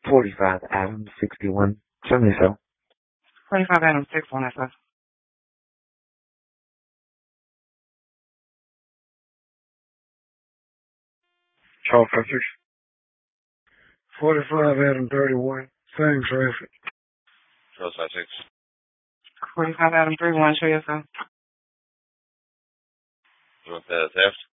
45 Adams 61. Show me so. 45 Adams 61, that's us. Charles Patrick. 45 Adam 31. Same traffic. Charles Patrick. 45 Adam 31, show yourself. You want that theft?